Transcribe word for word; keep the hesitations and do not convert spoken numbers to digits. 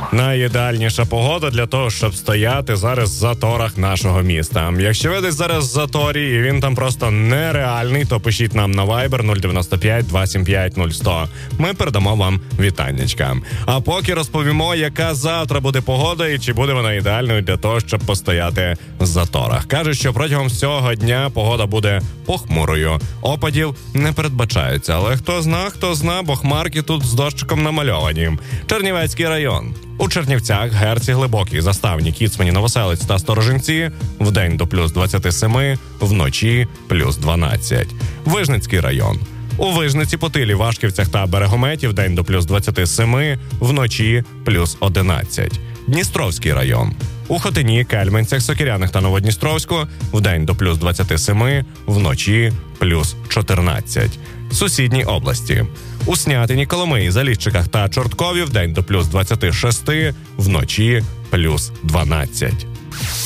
найідеальніша погода для того, щоб стояти зараз в заторах нашого міста. Якщо ви десь зараз в заторі і він там просто нереальний, то пишіть нам на Viber нуль дев'яносто п'ять два сім п'ять нуль сто. Ми передамо вам вітаннячка. А поки розповімо, яка завтра буде погода і чи буде вона ідеальною для того, щоб постояти в заторах. Кажуть, що протягом всього дня погода буде похмурою. Опадів не передбачається, але хто зна, хто зна, бо хмарки тут з дощиком намальовані. Чернівецький район. У Чернівцях, Герці, Глибокій, Заставні, Кіцмані, Новоселець та Сторожинці вдень до плюс двадцять сім, вночі плюс дванадцять. Вижницький район. У Вижниці, Потилі, Вашківцях та Берегометі вдень до плюс двадцять сім, вночі плюс одинадцять. Дністровський район. У Хотині, Кельменцях, Сокирянах та Новодністровську вдень до плюс двадцять сім, вночі плюс чотирнадцять. Сусідні області. У Снятині, Коломиї, Заліщиках та Чорткові вдень до плюс двадцять шість, вночі плюс дванадцять.